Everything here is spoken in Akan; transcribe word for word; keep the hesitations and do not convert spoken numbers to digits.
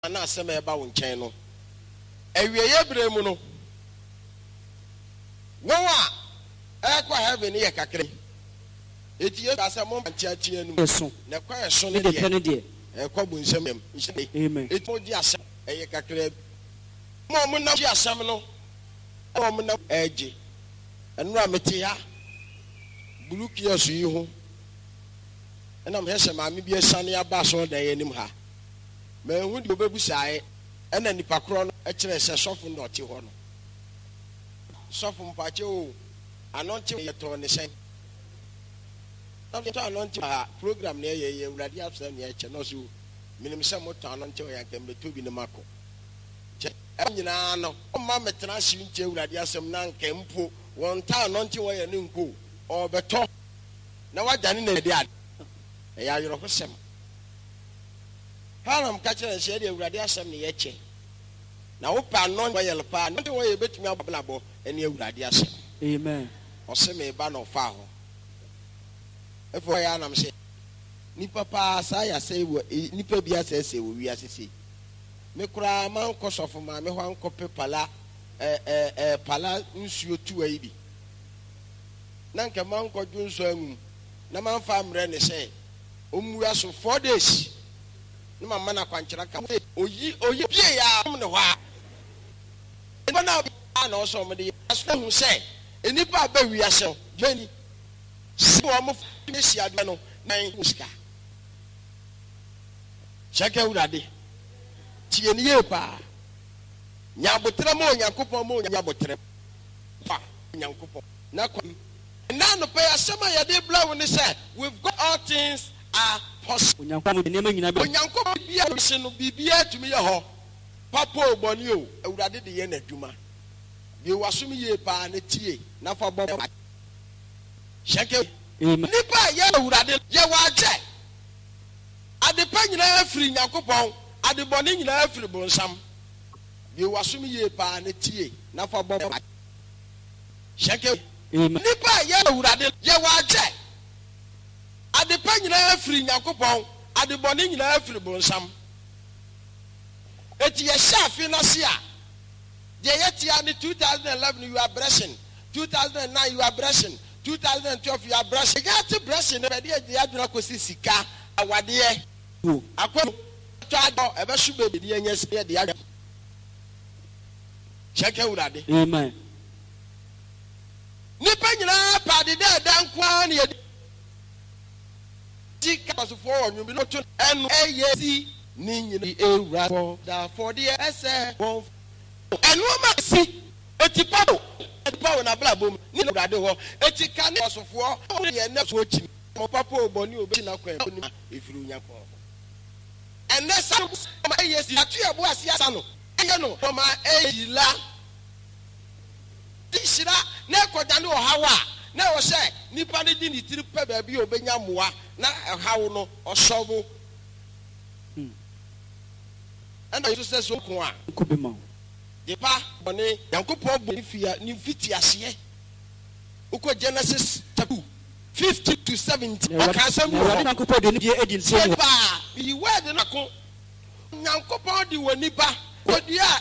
na asema eba wo nkyɛn no awieye bre mu no wɔn a ɛkɔ heaven yɛ kakra eti yɛ asɛ mo nkyɛnkyɛn no Eso. na kɔ ɛso Ne ne de pɛ ne deɛ de. ɛkɔ bu nsɛm yɛm nhyɛ Amen. eti mo di asɛm ɛyɛ kakra mo mo na di asɛm no mo mo na ɛgye ɛno a mete ya bulu kiosk yi ho ɛna me hɛsɛ maame bi asane aba so da yɛ nim ha me hu di obebusae ɛna nipa korɔ no ɛkyerɛ sɛ sɔfo no ɔte hɔ no sɔfo mpakyɛ o anɔnte yɛ tɔ ne sɛn na tɔ anɔnte ha program ne yɛ yɛ awurade afsɛ ne ɛkyɛ no so minim sɛ mo tɔ anɔnte yɛ nkɛm de tobi ne mako kyɛ ɛnyinaa no ɔma metena ase nkyɛ awurade asɛm na nkɛm po wɔn ta anɔnte wɔ yɛ ne nko ɔbɛtɔ na wagya ne na de ade ɛyɛ ayɔrɔ ho sɛm hanam ka kyerɛ sɛ de awurade asɛm ne yɛkyɛ na wo pa no wɔ yɛl pa no de wɔ yɛ betumi ablabɔ ɛne awurade asɛm. Amen. Ɔsɛ me ba no fa ho efo yɛ anam sɛ nipa pa sa ya sɛ wɔ nipa bi asɛ sɛ wɔ wi asese me kura man kɔ sɔfo ma me ho ankɔ pe pala ɛ ɛ ɛ pala nsuo tu ayi bi na nka man kɔ dwo nsuo anum na man fa mrɛ ne sɛ omu aso four days na mama na kwankyera ka oyi oyi bie ya am ne hɔ a eba na na ɔsɔ mo de aso hu sɛ enipa ba wi asɛ dwani si wɔ mo fi si ado no na sika kyɛkɛ wurade tie ne ye pa nya botre mo Nyankopɔn mo nya botre pa Nyankopɔn na kwa na no pay asɛm a yɛde bla wo ne sɛ we've got all things are possible. Onyankopɔn de nneɛma nyinaa bi. Onyankopɔn bia se no bibia tumi yɛ hɔ papa obɔne o awurade de yɛ n'adwuma bi wasom yie pa na tie na fa bɔ hyɛkɛ nipa yɛ awurade yɛ wagye adepa nyinaa afiri Nyankopɔn adebɔne nyinaa afiri bonsam bi wasom yie pa na tie na fa bɔ hyɛkɛ nipa yɛ awurade yɛ wagye adepa nyinaa afiri Nyankopɔn adebɔne nyinaa afiri bonsam eti yɛ hyɛ afi na se a deɛ yɛtia ne two thousand eleven you are blessing, two thousand nine you are blessing, two thousand twelve you are blessing. Yɛte blessing ne bɛde yɛ adwena kɔsi sika awadeɛ akɔ tɔ adɔ ɛbɛso bɛbi de yɛnyɛ sɛ yɛde adwa hyɛkɛ awurade. Amen. Nipa nyinaa paade dɛ ɛda nkoa ne yɛde ti kapasofoɔ wɔ nwombi no to ɛno ɛyɛ si ne nyina ewura da afɔdeɛ ɛsɛ wɔn ɛnoɔma si eti pawo eti pawo na bla bom ni awurade hɔ eti ka ne ɔsofoɔ yɛ nɛ so akyi mo papa obɔni obi na kɔ ɛbɔ ni efiri Nyankopɔn ɛnɛ sa ma ɛyɛ si atu yɛ bo asi asa no ɛyɛ no ma ɛyi la tisira na ɛkɔda ne ɔhawa na wɔsɛ nipa ne di ne tiri pɛ baabi obenya mmoa na ɛhaw no ɔsɔbo ɛna yɛ sɛ so ko a Kubema. depa bɔne Nyankopɔn bɔ ne fia ne fiti aseɛ ukɔ Genesis chapter fifty to seventy ɔka asɛm wɔ Nyankopɔn de ne die edi nsɛm ba yi word no ko Nyankopɔn de wɔ nipa odua